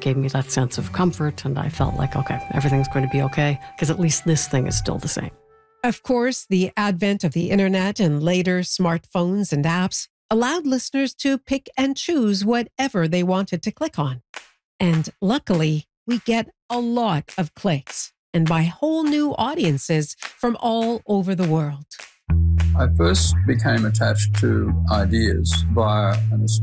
gave me that sense of comfort, and I felt like, okay, everything's going to be okay, because at least this thing is still the same. Of course, the advent of the internet and later smartphones and apps allowed listeners to pick and choose whatever they wanted to click on. And luckily, we get a lot of clicks, and by whole new audiences from all over the world. I first became attached to ideas via an